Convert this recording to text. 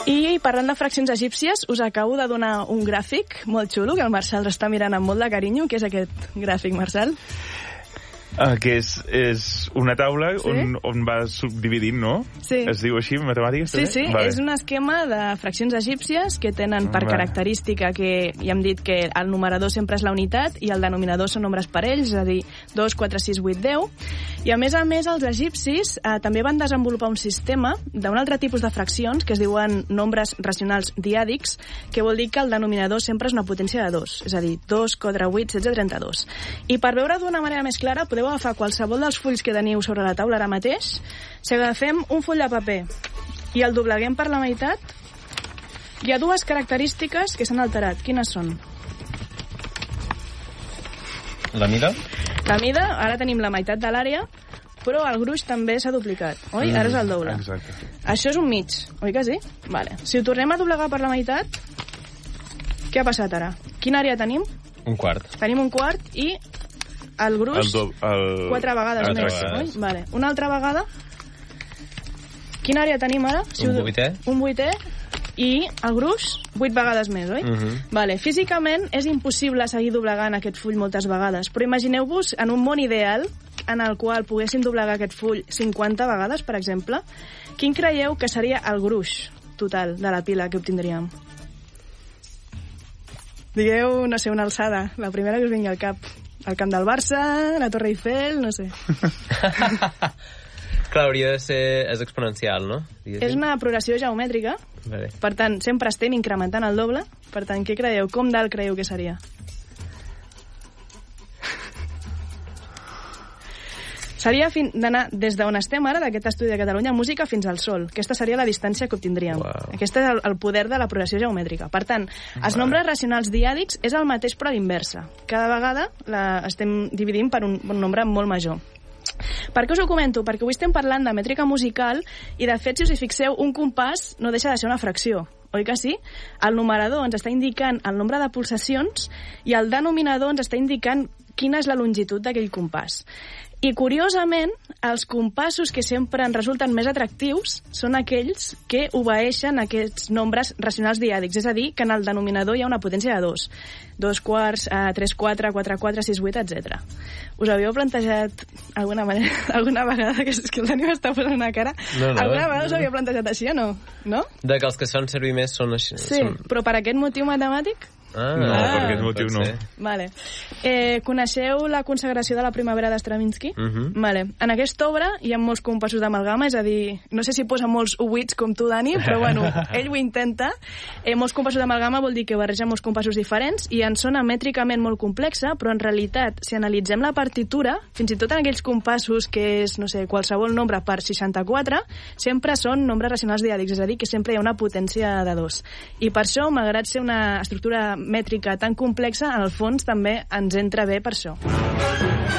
I parlant de fraccions egípcies, us acabo de donar un gràfic molt xulo, que el Marçal està mirant amb molt de carinyo. Què és aquest gràfic, Marçal? Que és una taula on vas subdividint, no? Sí. Es diu així, en matemàtiques? Sí, vale. És un esquema de fraccions egípcies que tenen per característica que ja hem dit que el numerador sempre és la unitat i el denominador són nombres parells, és a dir, 2, 4, 6, 8, 10. I a més, els egipcis també van desenvolupar un sistema d'un altre tipus de fraccions que es diuen nombres racionals diàdics, que vol dir que el denominador sempre és una potència de 2, és a dir, 2, 4, 8, 16, 32. I per veure d'una manera més clara, podeu agafar qualsevol dels fulls que teniu sobre la taula ara mateix. Si agafem un full de paper i el dobleguem per la meitat, hi ha dues característiques que s'han alterat. Quines són? La mida? La mida, ara tenim la meitat de l'àrea, però el gruix també s'ha duplicat, oi? Ara és el doble. Exacte. Això és un mig, oi que sí? Vale. Si ho tornem a doblegar per la meitat, què ha passat ara? Quina àrea tenim? Un quart. Tenim un quart i el gruix 4 vegades més, oi? Vale. Una altra vegada. Quina àrea tenim ara? Un vuitè. Un vuitè i el gruix 8 vegades més, oi? Vale. Físicament és impossible seguir doblegant aquest full moltes vegades, però imagineu-vos en un món ideal en el qual poguessin doblegar aquest full 50 vegades, per exemple, quin creieu que seria el gruix total de la pila que obtindríem? Digueu, no sé, una alçada, la primera que us vingui al cap. El camp del Barça, la Torre Eiffel, no sé. Clar, hauria de ser... És exponencial, no? És una progressió geomètrica. Vale. Per tant, sempre estem incrementant el doble. Per tant, què creieu? Com d'alt creieu que seria? Seria d'anar des d'on estem ara, d'aquest estudi de Catalunya Música, fins al Sol. Aquesta seria la distància que obtindríem. Wow. Aquest és el poder de la progressió geomètrica. Per tant, els nombres racionals diàdics és el mateix però a l'inversa. Cada vegada estem dividint per un nombre molt major. Per què us ho comento? Perquè avui estem parlant de mètrica musical i, de fet, si us hi fixeu, un compàs no deixa de ser una fracció. Oi que sí? El numerador ens està indicant el nombre de pulsacions i el denominador ens està indicant quina és la longitud d'aquell compàs. I, curiosament, els compassos que sempre ens resulten més atractius són aquells que obeeixen aquests nombres racionals diàdics, és a dir, que en el denominador hi ha una potència de 2. 2 quarts, 3, 4, 4, 4, 6, 8, etc. Us havíeu plantejat alguna vegada, que és que el Dani m'està posant una cara, alguna vegada us havíeu plantejat així o no? No? De que els que es fan servir més són així. Sí, però per aquest motiu matemàtic? No, per aquest motiu no. Vale. Coneixeu la consagració de la primavera d'Stravinsky? Vale. En aquesta obra hi ha molts compassos d'amalgama, és a dir, no sé si posa molts uits com tu, Dani, però bueno, ell ho intenta. Molts compassos d'amalgama vol dir que barreja molts compassos diferents i en sona mètricament molt complexa, però en realitat, si analitzem la partitura, fins i tot en aquells compassos que és, no sé, qualsevol nombre per 64, sempre són nombres racionals diàdics, és a dir, que sempre hi ha una potència de 2. I per això, malgrat ser una estructura mètrica tan complexa, en el fons també ens entra bé per això.